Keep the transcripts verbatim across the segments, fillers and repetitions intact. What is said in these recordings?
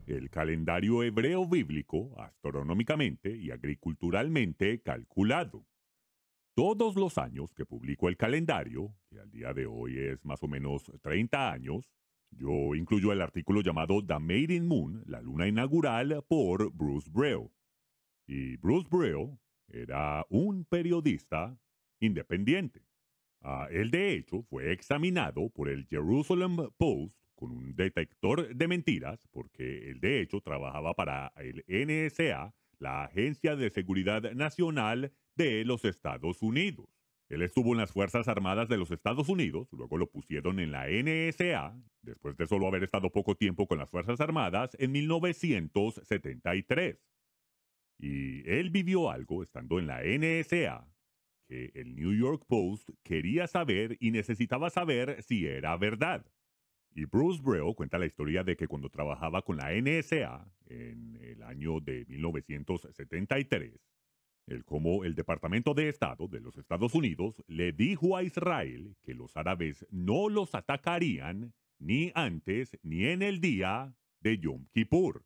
El calendario hebreo bíblico, astronómicamente y agriculturalmente calculado. Todos los años que publico el calendario, que al día de hoy es más o menos treinta años, yo incluyo el artículo llamado The Maiden Moon, la luna inaugural, por Bruce Braille. Y Bruce Braille era un periodista independiente. Ah, él, de hecho, fue examinado por el Jerusalem Post con un detector de mentiras, porque él, de hecho, trabajaba para el N S A, la Agencia de Seguridad Nacional de los Estados Unidos. Él estuvo en las Fuerzas Armadas de los Estados Unidos, luego lo pusieron en la N S A, después de solo haber estado poco tiempo con las Fuerzas Armadas, en mil novecientos setenta y tres. Y él vivió algo estando en la N S A que el New York Post quería saber y necesitaba saber si era verdad. Y Bruce Braille cuenta la historia de que cuando trabajaba con la N S A en el año de mil novecientos setenta y tres, el cómo el Departamento de Estado de los Estados Unidos le dijo a Israel que los árabes no los atacarían ni antes ni en el día de Yom Kippur.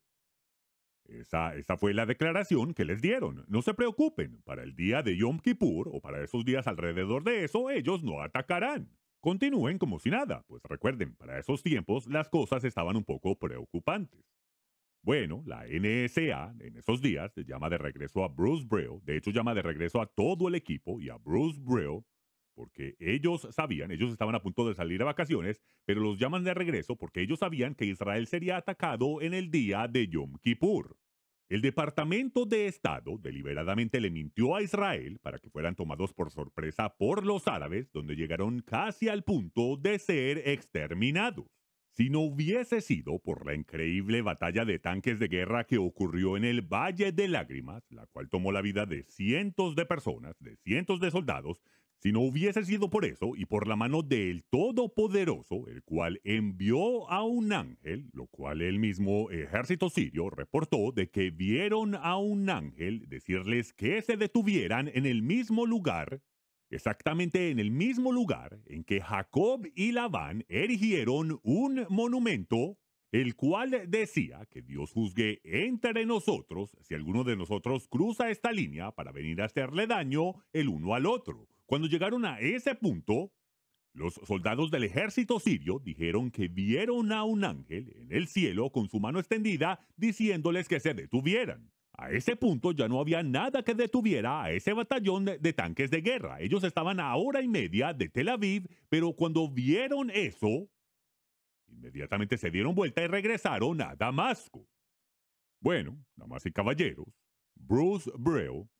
Esa, esa fue la declaración que les dieron. No se preocupen, para el día de Yom Kippur o para esos días alrededor de eso, ellos no atacarán. Continúen como si nada, pues recuerden, para esos tiempos las cosas estaban un poco preocupantes. Bueno, la N S A en esos días llama de regreso a Bruce Braille, de hecho llama de regreso a todo el equipo y a Bruce Braille, porque ellos sabían, ellos estaban a punto de salir de vacaciones, pero los llaman de regreso porque ellos sabían que Israel sería atacado en el día de Yom Kippur. El Departamento de Estado deliberadamente le mintió a Israel para que fueran tomados por sorpresa por los árabes, donde llegaron casi al punto de ser exterminados. Si no hubiese sido por la increíble batalla de tanques de guerra que ocurrió en el Valle de Lágrimas, la cual tomó la vida de cientos de personas, de cientos de soldados, si no hubiese sido por eso y por la mano del Todopoderoso, el cual envió a un ángel, lo cual el mismo ejército sirio reportó de que vieron a un ángel decirles que se detuvieran en el mismo lugar, exactamente en el mismo lugar en que Jacob y Labán erigieron un monumento, el cual decía que Dios juzgue entre nosotros si alguno de nosotros cruza esta línea para venir a hacerle daño el uno al otro. Cuando llegaron a ese punto, los soldados del ejército sirio dijeron que vieron a un ángel en el cielo con su mano extendida diciéndoles que se detuvieran. A ese punto ya no había nada que detuviera a ese batallón de, de tanques de guerra. Ellos estaban a hora y media de Tel Aviv, pero cuando vieron eso, inmediatamente se dieron vuelta y regresaron a Damasco. Bueno, damas y caballeros, Bruce Braille,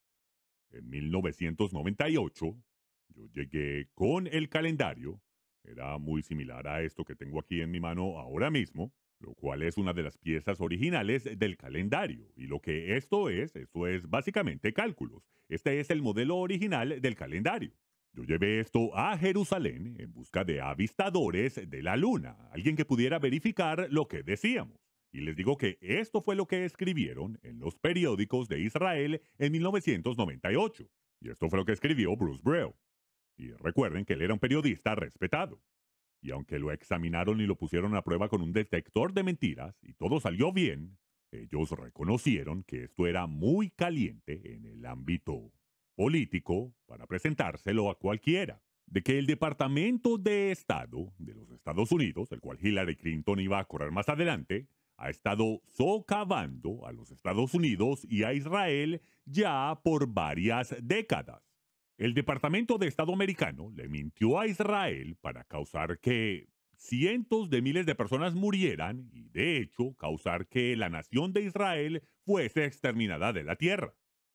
en mil novecientos noventa y ocho, yo llegué con el calendario, era muy similar a esto que tengo aquí en mi mano ahora mismo, lo cual es una de las piezas originales del calendario. Y lo que esto es, esto es básicamente cálculos. Este es el modelo original del calendario. Yo llevé esto a Jerusalén en busca de avistadores de la luna, alguien que pudiera verificar lo que decíamos. Y les digo que esto fue lo que escribieron en los periódicos de Israel en mil novecientos noventa y ocho. Y esto fue lo que escribió Bruce Braille. Y recuerden que él era un periodista respetado. Y aunque lo examinaron y lo pusieron a prueba con un detector de mentiras y todo salió bien, ellos reconocieron que esto era muy caliente en el ámbito político para presentárselo a cualquiera. De que el Departamento de Estado de los Estados Unidos, el cual Hillary Clinton iba a correr más adelante, ha estado socavando a los Estados Unidos y a Israel ya por varias décadas. El Departamento de Estado americano le mintió a Israel para causar que cientos de miles de personas murieran y, de hecho, causar que la nación de Israel fuese exterminada de la tierra.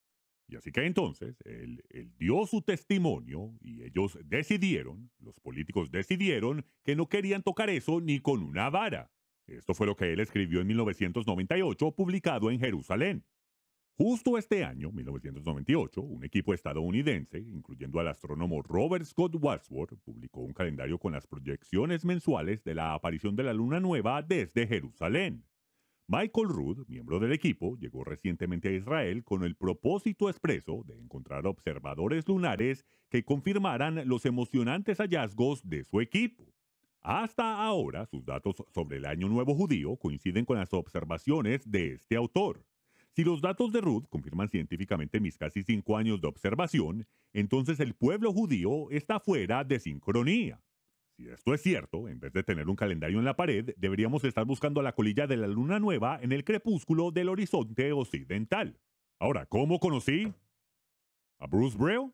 Y así que entonces él, él dio su testimonio y ellos decidieron, los políticos decidieron que no querían tocar eso ni con una vara. Esto fue lo que él escribió en mil novecientos noventa y ocho, publicado en Jerusalén. Justo este año, mil novecientos noventa y ocho, un equipo estadounidense, incluyendo al astrónomo Robert Scott Wadsworth, publicó un calendario con las proyecciones mensuales de la aparición de la luna nueva desde Jerusalén. Michael Rood, miembro del equipo, llegó recientemente a Israel con el propósito expreso de encontrar observadores lunares que confirmaran los emocionantes hallazgos de su equipo. Hasta ahora, sus datos sobre el Año Nuevo Judío coinciden con las observaciones de este autor. Si los datos de Ruth confirman científicamente mis casi cinco años de observación, entonces el pueblo judío está fuera de sincronía. Si esto es cierto, en vez de tener un calendario en la pared, deberíamos estar buscando la colilla de la luna nueva en el crepúsculo del horizonte occidental. Ahora, ¿cómo conocí a Bruce Braille?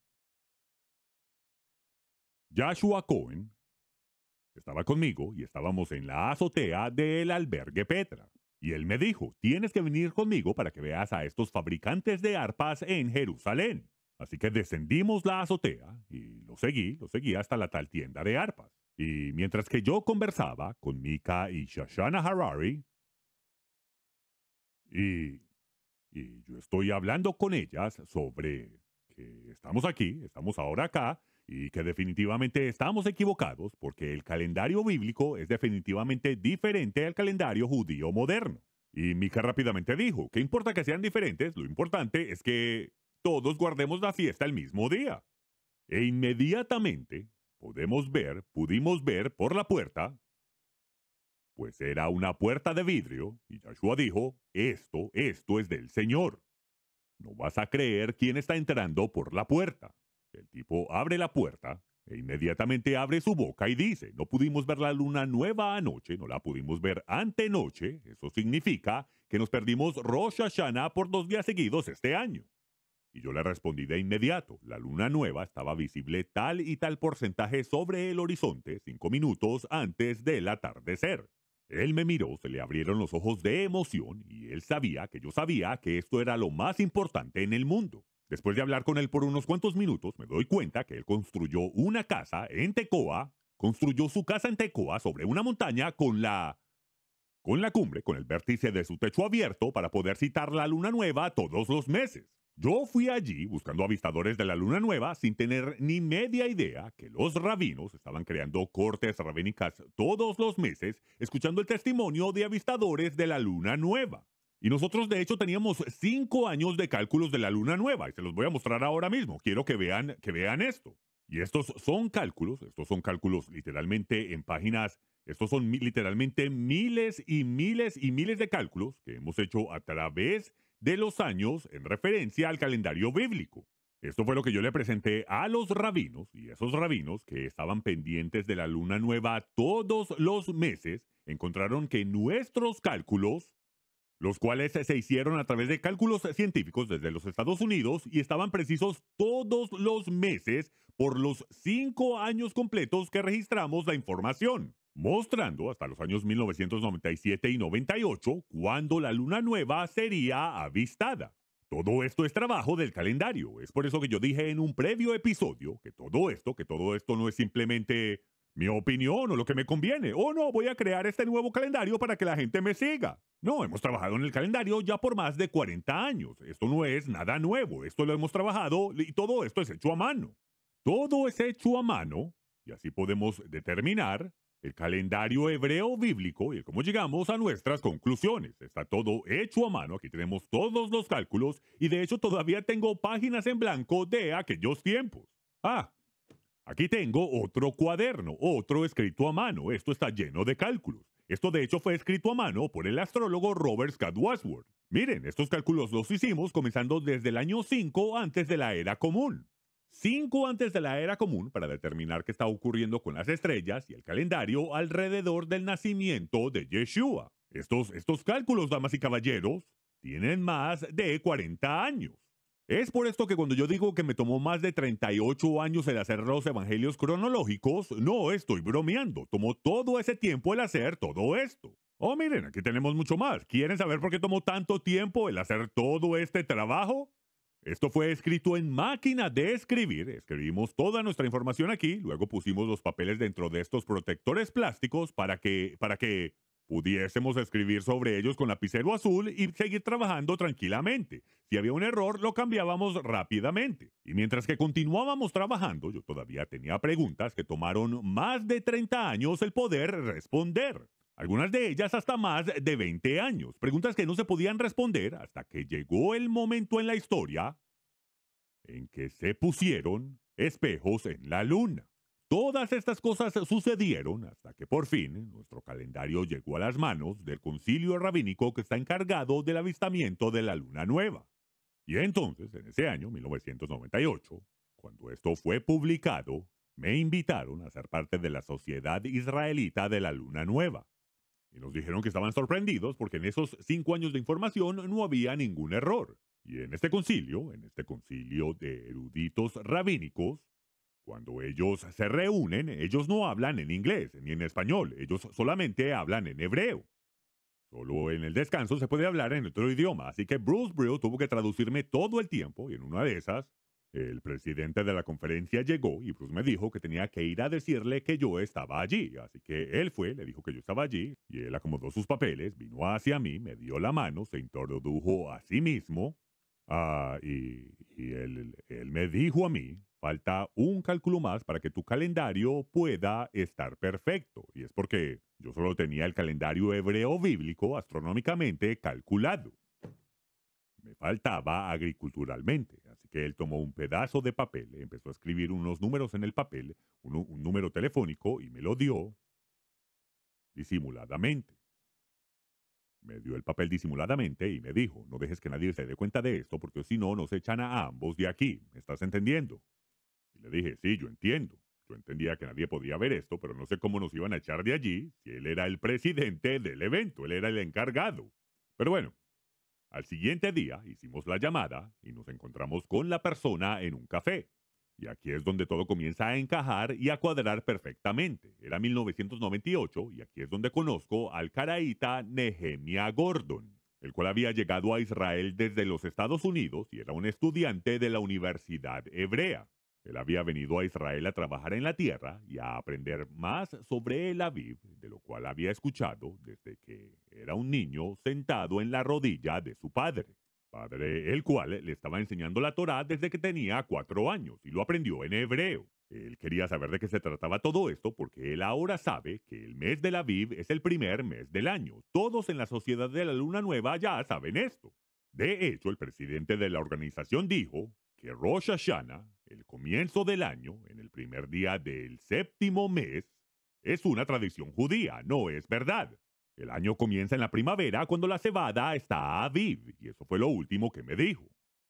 Joshua Cohen estaba conmigo y estábamos en la azotea del albergue Petra. Y él me dijo, tienes que venir conmigo para que veas a estos fabricantes de arpas en Jerusalén. Así que descendimos la azotea y lo seguí, lo seguí hasta la tal tienda de arpas. Y mientras que yo conversaba con Mika y Shoshana Harari, y, y yo estoy hablando con ellas sobre que estamos aquí, estamos ahora acá, y que definitivamente estamos equivocados porque el calendario bíblico es definitivamente diferente al calendario judío moderno. Y Mika rápidamente dijo, ¿qué importa que sean diferentes? Lo importante es que todos guardemos la fiesta el mismo día. E inmediatamente podemos ver, pudimos ver por la puerta, pues era una puerta de vidrio, y Joshua dijo, esto, esto es del Señor. No vas a creer quién está entrando por la puerta. El tipo abre la puerta e inmediatamente abre su boca y dice, no pudimos ver la luna nueva anoche, no la pudimos ver antenoche, eso significa que nos perdimos Rosh Hashanah por dos días seguidos este año. Y yo le respondí de inmediato, la luna nueva estaba visible tal y tal porcentaje sobre el horizonte cinco minutos antes del atardecer. Él me miró, se le abrieron los ojos de emoción y él sabía que yo sabía que esto era lo más importante en el mundo. Después de hablar con él por unos cuantos minutos, me doy cuenta que él construyó una casa en Tecoa, construyó su casa en Tecoa sobre una montaña con la... con la cumbre, con el vértice de su techo abierto para poder citar la luna nueva todos los meses. Yo fui allí buscando avistadores de la luna nueva sin tener ni media idea que los rabinos estaban creando cortes rabínicas todos los meses, escuchando el testimonio de avistadores de la luna nueva. Y nosotros de hecho teníamos cinco años de cálculos de la luna nueva y se los voy a mostrar ahora mismo. Quiero que vean, que vean esto. Y estos son cálculos, estos son cálculos literalmente en páginas, estos son mi, literalmente miles y miles y miles de cálculos que hemos hecho a través de los años en referencia al calendario bíblico. Esto fue lo que yo le presenté a los rabinos, y esos rabinos que estaban pendientes de la luna nueva todos los meses, encontraron que nuestros cálculos, los cuales se hicieron a través de cálculos científicos desde los Estados Unidos y estaban precisos todos los meses por los cinco años completos que registramos la información, mostrando hasta los años mil novecientos noventa y siete y noventa y ocho cuando la luna nueva sería avistada. Todo esto es trabajo del calendario. Es por eso que yo dije en un previo episodio que todo esto, que todo esto no es simplemente mi opinión o lo que me conviene. O no, voy a crear este nuevo calendario para que la gente me siga. No, hemos trabajado en el calendario ya por más de cuarenta años. Esto no es nada nuevo. Esto lo hemos trabajado y todo esto es hecho a mano. Todo es hecho a mano y así podemos determinar el calendario hebreo bíblico y cómo llegamos a nuestras conclusiones. Está todo hecho a mano. Aquí tenemos todos los cálculos y de hecho todavía tengo páginas en blanco de aquellos tiempos. Ah, aquí tengo otro cuaderno, otro escrito a mano. Esto está lleno de cálculos. Esto de hecho fue escrito a mano por el astrólogo Robert Scott Wadsworth. Miren, estos cálculos los hicimos comenzando desde el año cinco antes de la era común. cinco antes de la era común para determinar qué está ocurriendo con las estrellas y el calendario alrededor del nacimiento de Yeshua. Estos, estos cálculos, damas y caballeros, tienen más de cuarenta años. Es por esto que cuando yo digo que me tomó más de treinta y ocho años el hacer los evangelios cronológicos, no estoy bromeando. Tomó todo ese tiempo el hacer todo esto. Oh, miren, aquí tenemos mucho más. ¿Quieren saber por qué tomó tanto tiempo el hacer todo este trabajo? Esto fue escrito en máquina de escribir. Escribimos toda nuestra información aquí, luego pusimos los papeles dentro de estos protectores plásticos para que, para que pudiésemos escribir sobre ellos con lapicero azul y seguir trabajando tranquilamente. Si había un error, lo cambiábamos rápidamente. Y mientras que continuábamos trabajando, yo todavía tenía preguntas que tomaron más de treinta años el poder responder. Algunas de ellas hasta más de veinte años. Preguntas que no se podían responder hasta que llegó el momento en la historia en que se pusieron espejos en la luna. Todas estas cosas sucedieron hasta que por fin nuestro calendario llegó a las manos del concilio rabínico que está encargado del avistamiento de la luna nueva. Y entonces, en ese año, mil novecientos noventa y ocho, cuando esto fue publicado, me invitaron a ser parte de la Sociedad Israelita de la Luna Nueva. Y nos dijeron que estaban sorprendidos porque en esos cinco años de información no había ningún error. Y en este concilio, en este concilio de eruditos rabínicos, cuando ellos se reúnen, ellos no hablan en inglés ni en español, ellos solamente hablan en hebreo. Solo en el descanso se puede hablar en otro idioma, así que Bruce Brill tuvo que traducirme todo el tiempo y en una de esas, el presidente de la conferencia llegó y Bruce me dijo que tenía que ir a decirle que yo estaba allí, así que él fue, le dijo que yo estaba allí y él acomodó sus papeles, vino hacia mí, me dio la mano, se introdujo a sí mismo ah, y, y él, él me dijo a mí, falta un cálculo más para que tu calendario pueda estar perfecto. Y es porque yo solo tenía el calendario hebreo bíblico astronómicamente calculado. Me faltaba agriculturalmente. Así que él tomó un pedazo de papel, empezó a escribir unos números en el papel, un, un número telefónico y me lo dio disimuladamente. Me dio el papel disimuladamente y me dijo, no dejes que nadie se dé cuenta de esto porque si no nos echan a ambos de aquí. ¿Me estás entendiendo? Y le dije, sí, yo entiendo. Yo entendía que nadie podía ver esto, pero no sé cómo nos iban a echar de allí si él era el presidente del evento, él era el encargado. Pero bueno, al siguiente día hicimos la llamada y nos encontramos con la persona en un café. Y aquí es donde todo comienza a encajar y a cuadrar perfectamente. Era mil novecientos noventa y ocho y aquí es donde conozco al caraíta Nehemia Gordon, el cual había llegado a Israel desde los Estados Unidos y era un estudiante de la Universidad Hebrea. Él había venido a Israel a trabajar en la tierra y a aprender más sobre el Aviv, de lo cual había escuchado desde que era un niño sentado en la rodilla de su padre. Padre el cual le estaba enseñando la Torá desde que tenía cuatro años y lo aprendió en hebreo. Él quería saber de qué se trataba todo esto porque él ahora sabe que el mes del Aviv es el primer mes del año. Todos en la Sociedad de la Luna Nueva ya saben esto. De hecho, el presidente de la organización dijo que Rosh Hashanah, el comienzo del año, en el primer día del séptimo mes, es una tradición judía, no es verdad. El año comienza en la primavera cuando la cebada está a Aviv, y eso fue lo último que me dijo.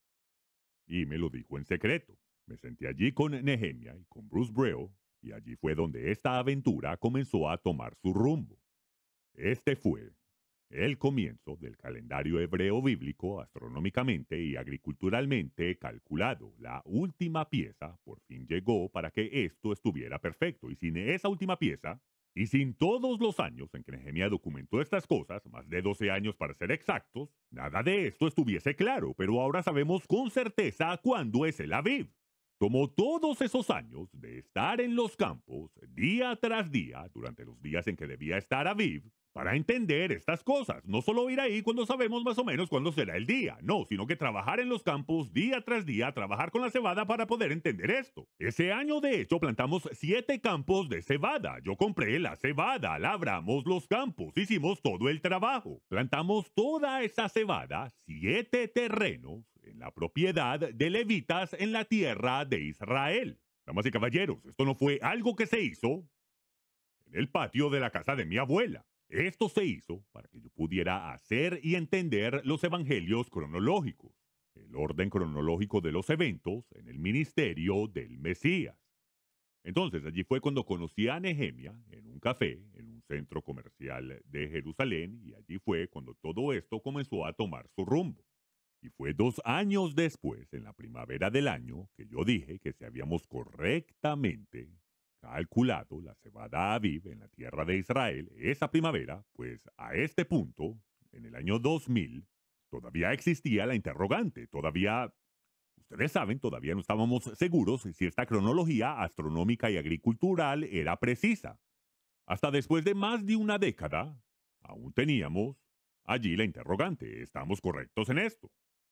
Y me lo dijo en secreto. Me senté allí con Nehemia y con Bruce Brill, y allí fue donde esta aventura comenzó a tomar su rumbo. Este fue el comienzo del calendario hebreo bíblico astronómicamente y agriculturalmente calculado. La última pieza por fin llegó para que esto estuviera perfecto. Y sin esa última pieza, y sin todos los años en que Nehemia documentó estas cosas, más de doce años para ser exactos, nada de esto estuviese claro, pero ahora sabemos con certeza cuándo es el Aviv. Tomó todos esos años de estar en los campos día tras día durante los días en que debía estar Aviv para entender estas cosas. No solo ir ahí cuando sabemos más o menos cuándo será el día, no, sino que trabajar en los campos día tras día, trabajar con la cebada para poder entender esto. Ese año, de hecho, plantamos siete campos de cebada. Yo compré la cebada, labramos los campos, hicimos todo el trabajo. Plantamos toda esa cebada, siete terrenos, en la propiedad de levitas en la tierra de Israel. Damas y caballeros, esto no fue algo que se hizo en el patio de la casa de mi abuela. Esto se hizo para que yo pudiera hacer y entender los evangelios cronológicos, el orden cronológico de los eventos en el ministerio del Mesías. Entonces, allí fue cuando conocí a Nehemia en un café, en un centro comercial de Jerusalén, y allí fue cuando todo esto comenzó a tomar su rumbo. Y fue dos años después, en la primavera del año, que yo dije que si habíamos correctamente calculado la cebada Aviv en la tierra de Israel esa primavera, pues a este punto, en el año dos mil, todavía existía la interrogante, todavía, ustedes saben, todavía no estábamos seguros si esta cronología astronómica y agricultural era precisa. Hasta después de más de una década, aún teníamos allí la interrogante, ¿estamos correctos en esto?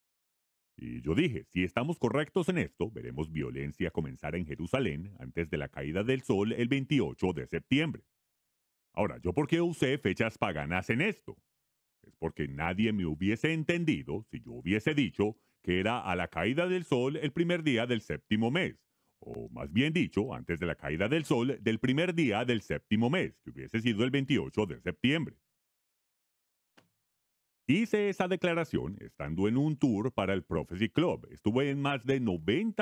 Y yo dije, si estamos correctos en esto, veremos violencia comenzar en Jerusalén antes de la caída del sol el veintiocho de septiembre. Ahora, ¿yo por qué usé fechas paganas en esto? Es porque nadie me hubiese entendido si yo hubiese dicho que era a la caída del sol el primer día del séptimo mes, o más bien dicho, antes de la caída del sol del primer día del séptimo mes, que hubiese sido el veintiocho de septiembre. Hice esa declaración estando en un tour para el Prophecy Club. Estuve en más de noventa